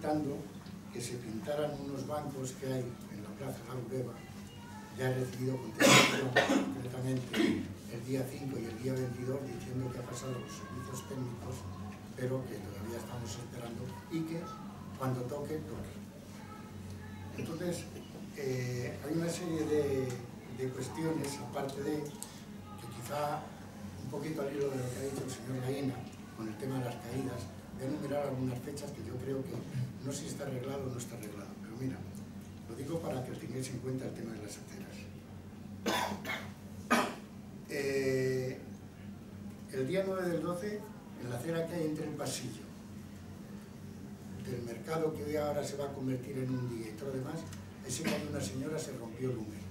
solicitando que se pintaran unos bancos que hay en la Plaza La Ureba. Ya he recibido contestación concretamente el día 5 y el día 22 diciendo que ha pasado los servicios técnicos, pero que todavía estamos esperando y que cuando toque, toque. Entonces, hay una serie de cuestiones, aparte de que quizá un poquito al hilo de lo que ha dicho el señor Gaina con el tema de las caídas, voy a enumerar algunas fechas que yo creo que no sé si está arreglado o no está arreglado, pero mira, lo digo para que tengáis en cuenta el tema de las aceras. El día 9 del 12, en la acera que hay entre el pasillo del mercado, que hoy ahora se va a convertir en un día y todo lo demás, ese que hay una señora se rompió el húmero.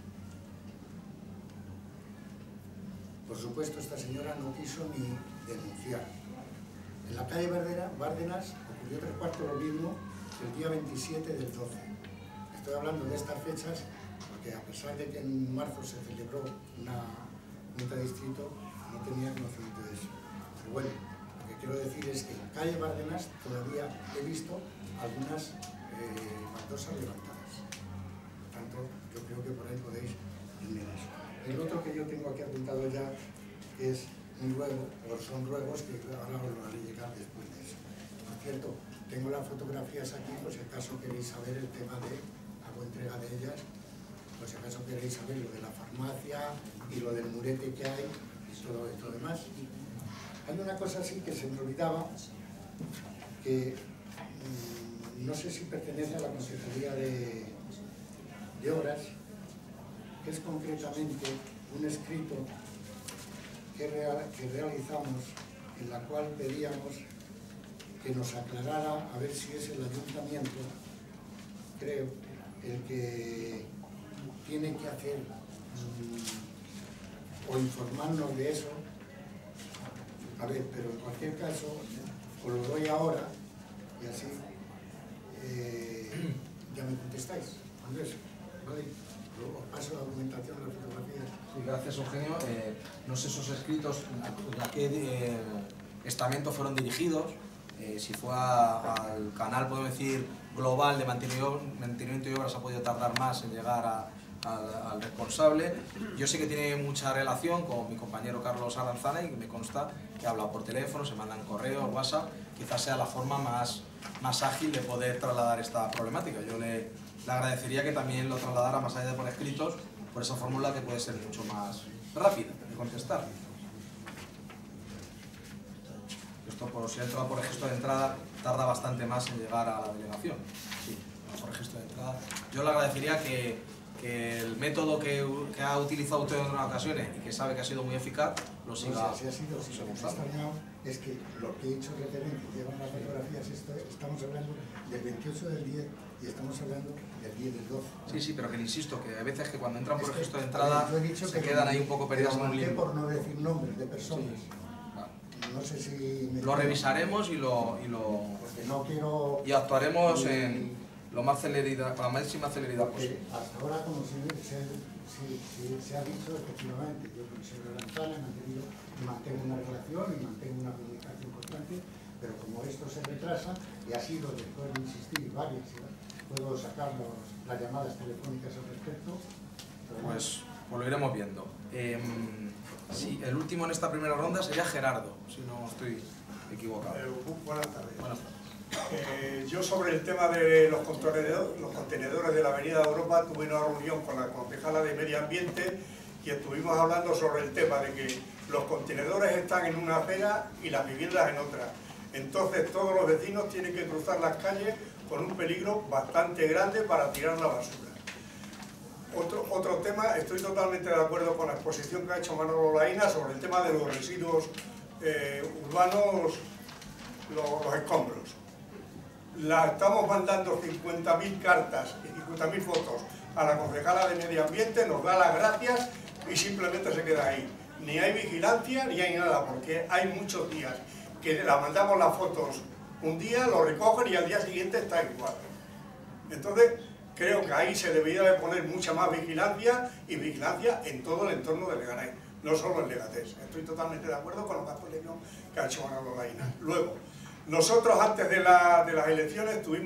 Por supuesto, esta señora no quiso ni denunciar. En la calle Bárdenas ocurrió 3/4 lo mismo el día 27 del 12. Estoy hablando de estas fechas porque, a pesar de que en marzo se celebró una junta de distrito, no tenía conocimiento de eso. Pero bueno, lo que quiero decir es que en calle Bárdenas todavía he visto algunas baldosas levantadas. Por tanto, yo creo que por ahí podéis ir en eso. El otro que yo tengo aquí apuntado ya es un ruego, o son ruegos que ahora os lo haré llegar después de eso. Por cierto, tengo las fotografías aquí, por si acaso queréis saber el tema de hago entrega de ellas, por si acaso queréis saber lo de la farmacia y lo del murete que hay y todo esto demás. Hay una cosa así que se me olvidaba, que no sé si pertenece a la Consejería de Obras, que es concretamente un escrito que realizamos, en la cual pedíamos que nos aclarara, a ver si es el ayuntamiento, creo, el que tiene que hacer o informarnos de eso. A ver, pero en cualquier caso, os lo doy ahora y así ya me contestáis. Andrés, ¿vale? Os paso la documentación, las fotografías. Sí, gracias, Eugenio. No sé esos escritos a qué estamento fueron dirigidos, si fue al canal, podemos decir, global de mantenimiento y obras, ha podido tardar más en llegar al responsable. Yo sé que tiene mucha relación con mi compañero Carlos Aranzana y me consta que habla por teléfono, se mandan correos, WhatsApp, quizás sea la forma más ágil de poder trasladar esta problemática. Yo le agradecería que también lo trasladara más allá de por escritos, por esa fórmula que puede ser mucho más rápida de contestar. Esto, si entra por registro de entrada, tarda bastante más en llegar a la delegación. Sí, por registro de entrada. Yo le agradecería que el método que ha utilizado usted en otras ocasiones y que sabe que ha sido muy eficaz, lo siga usando. Si lo que me ha extrañado es que lo que he hecho referencia, llevan las fotografías, estamos hablando del 28 del 10 y estamos hablando del 10 del 12. Sí, sí, pero que le insisto, que a veces que cuando entran por registro de entrada se quedan ahí un poco perdidas en un limbo. Por no decir nombres de personas. Sí. No sé si... Lo revisaremos y no quiero... y actuaremos con la máxima celeridad posible. Hasta ahora, como se ha dicho, efectivamente, yo con el señor Aranzana he mantenido y mantengo una relación y mantengo una comunicación constante, pero como esto se retrasa, y ha sido, después de insistir varias, puedo sacar las llamadas telefónicas al respecto. Pues lo iremos viendo. Sí, el último en esta primera ronda sería Gerardo, si no estoy equivocado. Buenas tardes. Buenas tardes. Yo sobre el tema de los contenedores de la Avenida Europa tuve una reunión con la concejala de Medio Ambiente y estuvimos hablando sobre el tema de que los contenedores están en una acera y las viviendas en otra. Entonces todos los vecinos tienen que cruzar las calles con un peligro bastante grande para tirar la basura. Otro tema, estoy totalmente de acuerdo con la exposición que ha hecho Manolo Laína sobre el tema de los residuos urbanos, los escombros. Estamos mandando 50.000 cartas y 50.000 fotos a la concejala de Medio Ambiente, nos da las gracias y simplemente se queda ahí. Ni hay vigilancia ni hay nada, porque hay muchos días que la mandamos las fotos un día, lo recogen y al día siguiente está igual. Entonces, creo que ahí se debería de poner mucha más vigilancia y vigilancia en todo el entorno de Leganés, no solo en Leganés. Estoy totalmente de acuerdo con la exposición que ha hecho Manolo Laína. Luego, nosotros antes de las elecciones tuvimos